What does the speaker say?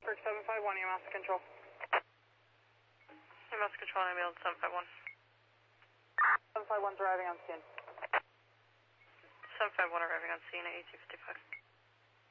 Pittsburgh 751, EMS control. EMS control, ambulance 751. 751's arriving on scene. 751 arriving on scene at 1855.